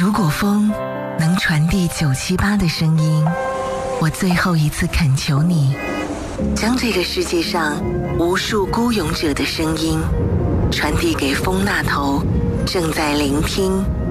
如果风能传递978的声音，我最后一次恳求你，将这个世界上无数孤勇者的声音传递给风那头正在聆听